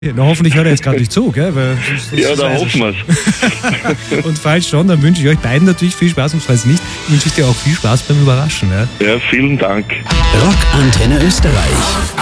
Na, hoffentlich hört er jetzt gerade nicht zu, gell? Weil Ja, da hoffen wir's. Und falls schon, dann wünsche ich euch beiden natürlich viel Spaß und falls nicht, wünsche ich dir auch viel Spaß beim Überraschen. Ja? Ja, vielen Dank. Rock Antenne Österreich.